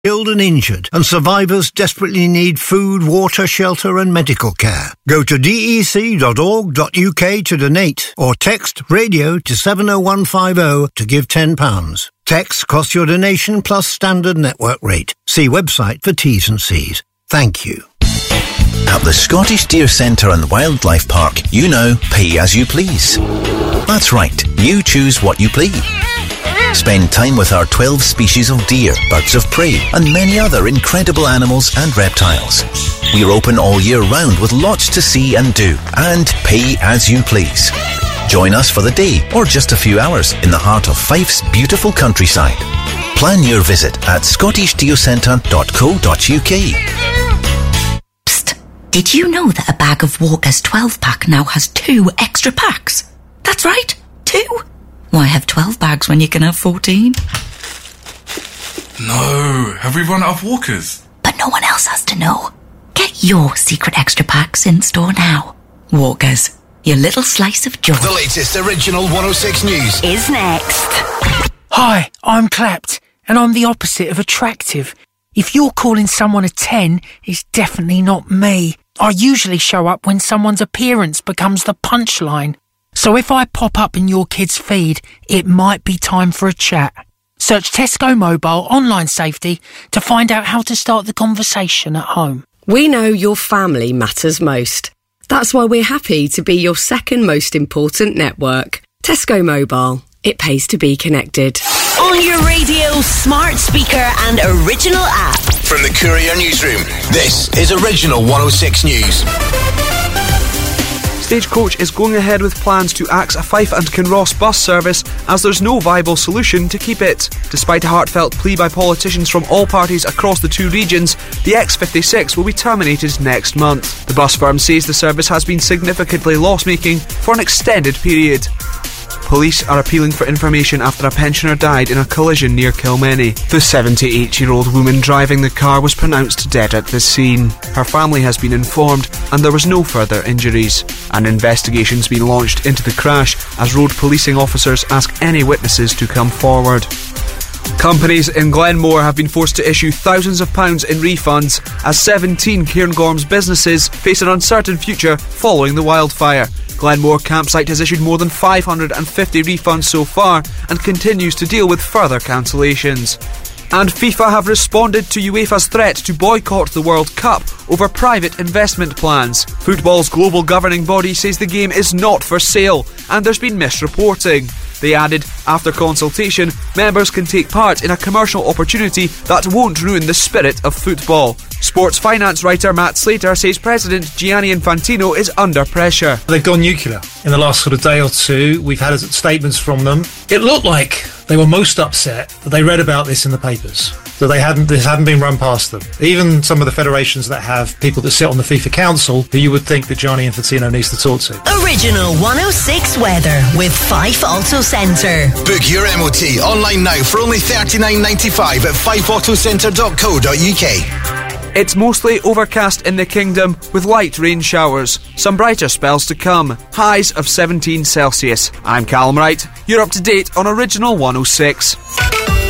killed and injured, and survivors desperately need food, water, shelter and medical care. Go to dec.org.uk to donate, or text radio to 70150 to give £10. Texts cost your donation plus standard network rate. See website for T's and C's. Thank you. At the Scottish Deer Centre and Wildlife Park, you know, pay as you please. That's right, you choose what you please. Spend time with our 12 species of deer, birds of prey, and many other incredible animals and reptiles. We're open all year round with lots to see and do, and pay as you please. Join us for the day or just a few hours in the heart of Fife's beautiful countryside. Plan your visit at scottishdeercentre.co.uk. Psst! Did you know that a bag of Walker's 12-pack now has 2 extra packs? That's right, 2. Why have 12 bags when you can have 14? No, have we run out of Walkers? But no one else has to know. Get your secret extra packs in store now. Walkers, your little slice of joy. The latest original 106 news is next. Hi, I'm Clapped, and I'm the opposite of attractive. If you're calling someone a 10, it's definitely not me. I usually show up when someone's appearance becomes the punchline. So if I pop up in your kid's feed, it might be time for a chat. Search Tesco Mobile Online Safety to find out how to start the conversation at home. We know your family matters most. That's why we're happy to be your second most important network. Tesco Mobile. It pays to be connected. On your radio, smart speaker and original app. From the Courier Newsroom, this is Original 106 News. Stagecoach is going ahead with plans to axe a Fife and Kinross bus service as there's no viable solution to keep it. Despite a heartfelt plea by politicians from all parties across the 2 regions, the X56 will be terminated next month. The bus firm says the service has been significantly loss-making for an extended period. Police are appealing for information after a pensioner died in a collision near Kilmeny. The 78-year-old woman driving the car was pronounced dead at the scene. Her family has been informed and there was no further injuries. An investigation's been launched into the crash as road policing officers ask any witnesses to come forward. Companies in Glenmore have been forced to issue thousands of pounds in refunds as 17 Cairngorms businesses face an uncertain future following the wildfire. Glenmore Campsite has issued more than 550 refunds so far and continues to deal with further cancellations. And FIFA have responded to UEFA's threat to boycott the World Cup over private investment plans. Football's global governing body says the game is not for sale and there's been misreporting. They added, after consultation, members can take part in a commercial opportunity that won't ruin the spirit of football. Sports finance writer Matt Slater says President Gianni Infantino is under pressure. They've gone nuclear. In the last sort of day or two, we've had statements from them. It looked like they were most upset that they read about this in the papers, that this hadn't been run past them. Even some of the federations that have people that sit on the FIFA Council, who you would think that Gianni Infantino needs to talk to. Original 106 weather with Fife Auto Centre. Book your MOT online now for only $39.95 at fifeautocentre.co.uk. It's mostly overcast in the kingdom with light rain showers. Some brighter spells to come. Highs of 17 Celsius. I'm Callum Wright. You're up to date on Original 106.